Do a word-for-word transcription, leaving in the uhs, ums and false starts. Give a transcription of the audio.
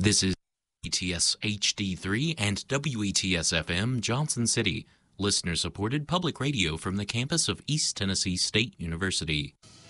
This is W E T S H D three and W E T S F M Johnson City, listener-supported public radio from the campus of East Tennessee State University.